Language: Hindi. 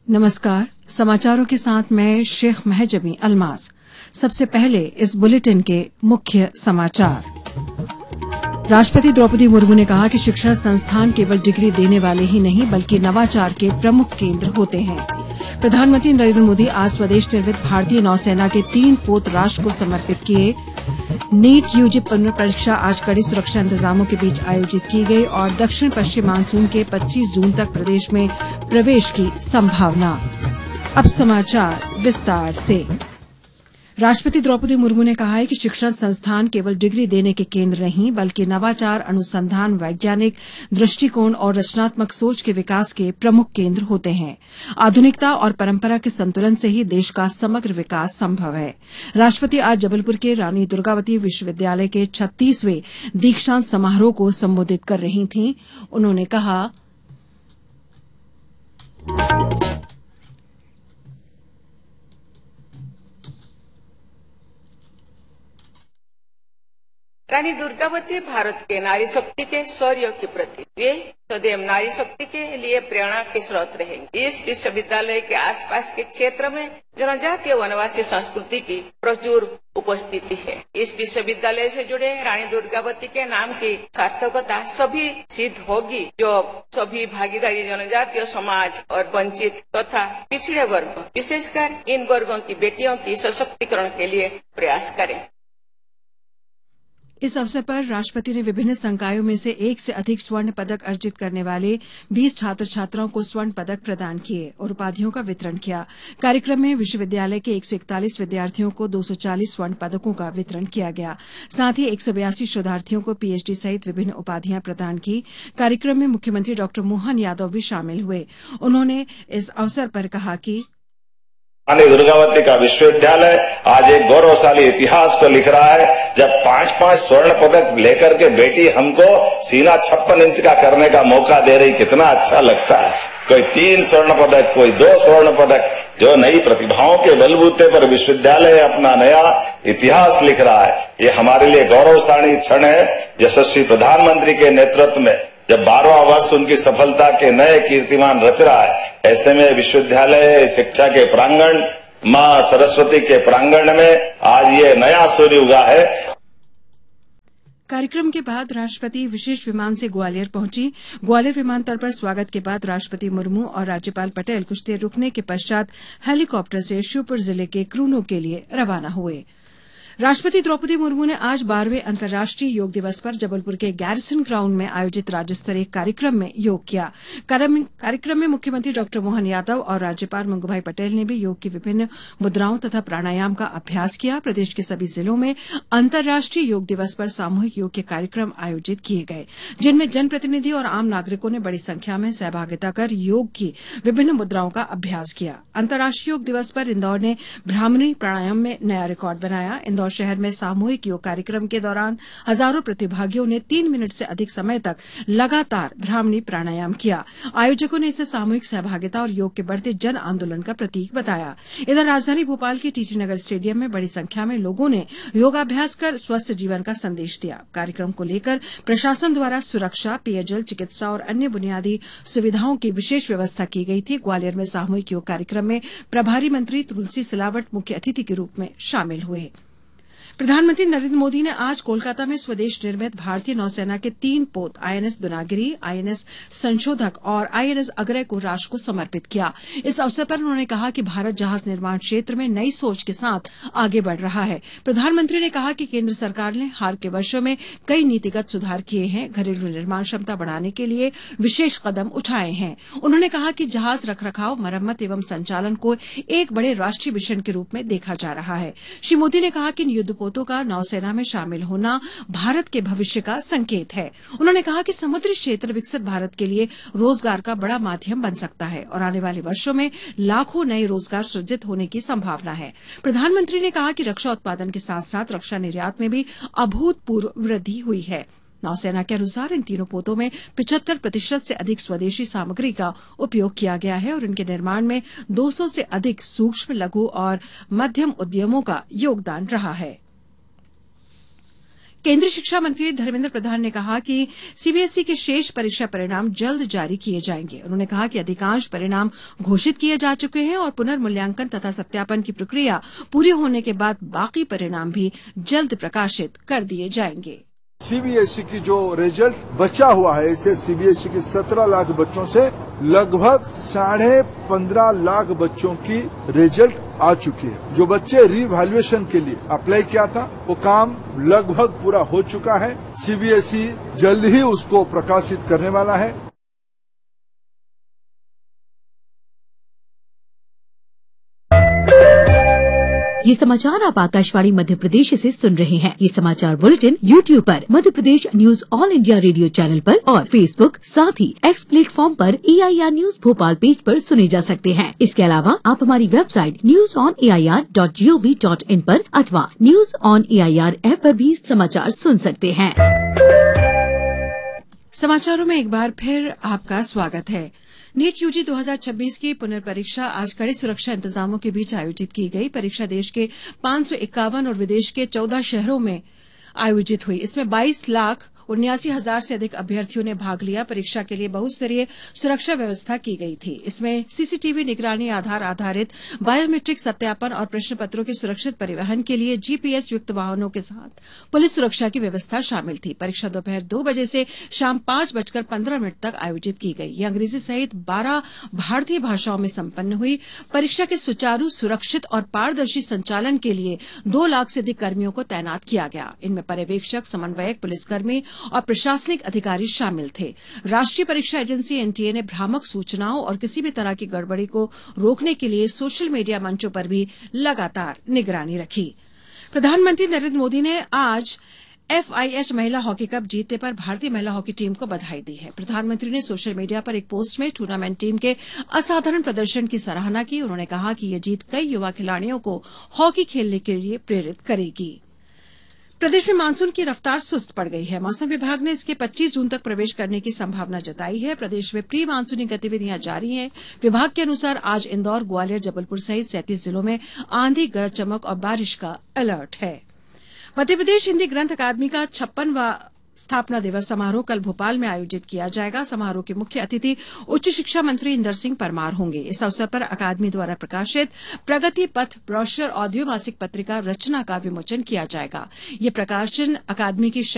नमस्कार। समाचारों के साथ मैं शेख महजबी अल्मास। सबसे पहले इस बुलेटिन के मुख्य समाचार। राष्ट्रपति द्रौपदी मुर्मू ने कहा कि शिक्षा संस्थान केवल डिग्री देने वाले ही नहीं बल्कि नवाचार के प्रमुख केंद्र होते हैं। प्रधानमंत्री नरेंद्र मोदी आज स्वदेश निर्मित भारतीय नौसेना के 3 पोत राष्ट्र को समर्पित किए। नीट यूजी पुनर्परीक्षा आज कड़ी सुरक्षा इंतजामों के बीच आयोजित की गई और दक्षिण पश्चिम मानसून के 25 जून तक प्रदेश में प्रवेश की संभावना। अब समाचार विस्तार से। राष्ट्रपति द्रौपदी मुर्मू ने कहा है कि शिक्षण संस्थान केवल डिग्री देने के केंद्र नहीं बल्कि नवाचार, अनुसंधान, वैज्ञानिक दृष्टिकोण और रचनात्मक सोच के विकास के प्रमुख केंद्र होते हैं। आधुनिकता और परंपरा के संतुलन से ही देश का समग्र विकास संभव है। राष्ट्रपति आज जबलपुर के रानी दुर्गावती विश्वविद्यालय के 36वें दीक्षांत समारोह को संबोधित कर रही थीं। उन्होंने कहा, रानी दुर्गावती भारत के नारी शक्ति के शौर्य की प्रतीक। वे सदैव नारी शक्ति के लिए प्रेरणा के स्रोत रहेंगे। इस विश्वविद्यालय के आसपास के क्षेत्र में जनजातीय वनवासी संस्कृति की प्रचुर उपस्थिति है। इस विश्वविद्यालय से जुड़े रानी दुर्गावती के नाम की सार्थकता सभी सिद्ध होगी जो सभी भागीदारी जनजातीय समाज और वंचित तथा पिछड़े वर्ग, विशेषकर इन वर्गों की बेटियों की सशक्तिकरण के लिए प्रयास करें। इस अवसर पर राष्ट्रपति ने विभिन्न संकायों में से 1 से अधिक स्वर्ण पदक अर्जित करने वाले 20 छात्र छात्राओं को स्वर्ण पदक प्रदान किए और उपाधियों का वितरण किया। कार्यक्रम में विश्वविद्यालय के 141 विद्यार्थियों को 240 स्वर्ण पदकों का वितरण किया गया। साथ ही 182 शोधार्थियों को पीएचडी सहित विभिन्न उपाधियां प्रदान की। कार्यक्रम में मुख्यमंत्री डॉ मोहन यादव भी शामिल हुए। उन्होंने इस अवसर पर कहा कि रानी दुर्गावती का विश्वविद्यालय आज एक गौरवशाली इतिहास को लिख रहा है। जब 5-5 स्वर्ण पदक लेकर के बेटी हमको सीना 56 इंच का करने का मौका दे रही, कितना अच्छा लगता है। कोई 3 स्वर्ण पदक, कोई 2 स्वर्ण पदक, जो नई प्रतिभाओं के बलबूते पर विश्वविद्यालय अपना नया इतिहास लिख रहा है। ये हमारे लिए गौरवशाली क्षण है। यशस्वी प्रधानमंत्री के नेतृत्व में जब 12वां वर्ष उनकी सफलता के नए कीर्तिमान रच रहा है, ऐसे में विश्वविद्यालय शिक्षा के प्रांगण, मां सरस्वती के प्रांगण में आज ये नया सूर्य उगा है। कार्यक्रम के बाद राष्ट्रपति विशेष विमान से ग्वालियर पहुंची। ग्वालियर विमानतल पर स्वागत के बाद राष्ट्रपति मुर्मू और राज्यपाल पटेल कुछ देर रुकने के पश्चात हेलीकॉप्टर से श्योपुर जिले के क्रूनो के लिए रवाना हुए। राष्ट्रपति द्रौपदी मुर्मू ने आज 12वें अंतर्राष्ट्रीय योग दिवस पर जबलपुर के गैरिसन ग्राउंड में आयोजित राज्य स्तरीय कार्यक्रम में योग किया। कार्यक्रम में मुख्यमंत्री डॉ मोहन यादव और राज्यपाल मंगूभाई पटेल ने भी योग की विभिन्न मुद्राओं तथा प्राणायाम का अभ्यास किया। प्रदेश के सभी जिलों में अंतर्राष्ट्रीय योग दिवस पर सामूहिक योग के कार्यक्रम आयोजित किए गए, जिनमें जनप्रतिनिधि और आम नागरिकों ने बड़ी संख्या में सहभागिता कर योग की विभिन्न मुद्राओं का अभ्यास किया। अंतर्राष्ट्रीय योग दिवस पर इंदौर ने ब्राह्मणी प्राणायाम में नया रिकॉर्ड बनाया। इंदौर शहर में सामूहिक योग कार्यक्रम के दौरान हजारों प्रतिभागियों ने 3 मिनट से अधिक समय तक लगातार ब्राह्मणी प्राणायाम किया। आयोजकों ने इसे सामूहिक सहभागिता और योग के बढ़ते जन आंदोलन का प्रतीक बताया। इधर राजधानी भोपाल के टीटी नगर स्टेडियम में बड़ी संख्या में लोगों ने योगाभ्यास कर स्वस्थ जीवन का संदेश दिया। कार्यक्रम को लेकर प्रशासन द्वारा सुरक्षा, पेयजल, चिकित्सा और अन्य बुनियादी सुविधाओं की विशेष व्यवस्था की गई थी। ग्वालियर में सामूहिक योग कार्यक्रम में प्रभारी मंत्री तुलसी सिलावट मुख्य अतिथि के रूप में शामिल हुए। प्रधानमंत्री नरेंद्र मोदी ने आज कोलकाता में स्वदेश निर्मित भारतीय नौसेना के 3 पोत आईएनएस दुनागिरी, आईएनएस संशोधक और आईएनएस अग्रय को राष्ट्र को समर्पित किया। इस अवसर पर उन्होंने कहा कि भारत जहाज निर्माण क्षेत्र में नई सोच के साथ आगे बढ़ रहा है। प्रधानमंत्री ने कहा कि केंद्र सरकार ने हाल के वर्षों में कई नीतिगत सुधार किए हैं, घरेलू निर्माण क्षमता बढ़ाने के लिए विशेष कदम उठाए हैं। उन्होंने कहा कि जहाज रखरखाव, मरम्मत एवं संचालन को एक बड़े राष्ट्रीय मिशन के रूप में देखा जा रहा है। श्री मोदी ने कहा कि युद्धपोतों का नौसेना में शामिल होना भारत के भविष्य का संकेत है। उन्होंने कहा कि समुद्री क्षेत्र विकसित भारत के लिए रोजगार का बड़ा माध्यम बन सकता है और आने वाले वर्षों में लाखों नए रोजगार सृजित होने की संभावना है। प्रधानमंत्री ने कहा कि रक्षा उत्पादन के साथ साथ रक्षा निर्यात में भी अभूतपूर्व वृद्धि हुई है। नौसेना के अनुसार इन तीनों पोतों में 75% से अधिक स्वदेशी सामग्री का उपयोग किया गया है और इनके निर्माण में 200 से अधिक सूक्ष्म, लघु और मध्यम उद्यमों का योगदान रहा है। केंद्रीय शिक्षा मंत्री धर्मेंद्र प्रधान ने कहा कि सीबीएसई के शेष परीक्षा परिणाम जल्द जारी किए जाएंगे। उन्होंने कहा कि अधिकांश परिणाम घोषित किए जा चुके हैं और पुनर्मूल्यांकन तथा सत्यापन की प्रक्रिया पूरी होने के बाद बाकी परिणाम भी जल्द प्रकाशित कर दिए जाएंगे। सीबीएसई की जो रिजल्ट बचा हुआ है, इसे सीबीएसई के 17 लाख बच्चों से लगभग 15.5 लाख बच्चों की रिजल्ट आ चुकी है। जो बच्चे रीवैल्यूएशन के लिए अप्लाई किया था, वो काम लगभग पूरा हो चुका है। सीबीएसई जल्द ही उसको प्रकाशित करने वाला है। ये समाचार आप आकाशवाणी मध्य प्रदेश से सुन रहे हैं। ये समाचार बुलेटिन YouTube पर Madhya Pradesh news all India radio channel पर और फेसबुक साथ ही X प्लेटफॉर्म पर AIR न्यूज भोपाल पेज पर सुने जा सकते हैं। इसके अलावा आप हमारी वेबसाइट newsonair.gov.in पर अथवा न्यूज ऑन AIR ऐप पर भी समाचार सुन सकते हैं। समाचारों में एक बार फिर आपका स्वागत है। नीट यूजी 2026 की पुनर्परीक्षा आज कड़े सुरक्षा इंतजामों के बीच आयोजित की गई। परीक्षा देश के 551 और विदेश के 14 शहरों में आयोजित हुई। इसमें 22,79,000 से अधिक अभ्यर्थियों ने भाग लिया। परीक्षा के लिए बहुस्तरीय सुरक्षा व्यवस्था की गई थी। इसमें सीसीटीवी निगरानी, आधार आधारित बायोमेट्रिक सत्यापन और प्रश्न पत्रों के सुरक्षित परिवहन के लिए जीपीएस युक्त वाहनों के साथ पुलिस सुरक्षा की व्यवस्था शामिल थी। परीक्षा दोपहर 2 बजे से शाम 5:15 तक आयोजित की गई। ये अंग्रेजी सहित 12 भारतीय भाषाओं में संपन्न हुई। परीक्षा के सुचारू, सुरक्षित और पारदर्शी संचालन के लिए 2 लाख से अधिक कर्मियों को तैनात किया गया। इनमें पर्यवेक्षक, समन्वयक, पुलिसकर्मी और प्रशासनिक अधिकारी शामिल थे। राष्ट्रीय परीक्षा एजेंसी एनटीए ने भ्रामक सूचनाओं और किसी भी तरह की गड़बड़ी को रोकने के लिए सोशल मीडिया मंचों पर भी लगातार निगरानी रखी। प्रधानमंत्री नरेंद्र मोदी ने आज FIH महिला हॉकी कप जीतने पर भारतीय महिला हॉकी टीम को बधाई दी है। प्रधानमंत्री ने सोशल मीडिया पर एक पोस्ट में टूर्नामेंट टीम के असाधारण प्रदर्शन की सराहना की। उन्होंने कहा कि यह जीत कई युवा खिलाड़ियों को हॉकी खेलने के लिए प्रेरित करेगी। प्रदेश में मानसून की रफ्तार सुस्त पड़ गई है। मौसम विभाग ने इसके 25 जून तक प्रवेश करने की संभावना जताई है। प्रदेश में प्री मानसूनी गतिविधियां जारी हैं। विभाग के अनुसार आज इंदौर, ग्वालियर, जबलपुर सहित 37 जिलों में आंधी, गरज चमक और बारिश का अलर्ट है। मध्यप्रदेश हिंदी ग्रंथ अकादमी का 56वां स्थापना दिवस समारोह कल भोपाल में आयोजित किया जाएगा। समारोह के मुख्य अतिथि उच्च शिक्षा मंत्री इंदर सिंह परमार होंगे। इस अवसर पर अकादमी द्वारा प्रकाशित प्रगति पथ ब्रोशर और द्विमासिक पत्रिका रचना का विमोचन किया जाएगा। ये प्रकाशन अकादमी की